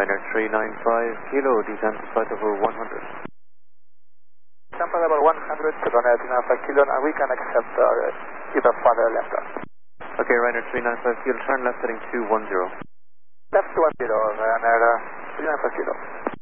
Ryanair 395 Kilo, descent to flight level 100. Tempo level 100 to Ryanair 395 Kilo, and we can accept either further left turn. Okay, Ryanair 395 Kilo, turn left heading 210. Left 210, Ryanair 395 Kilo.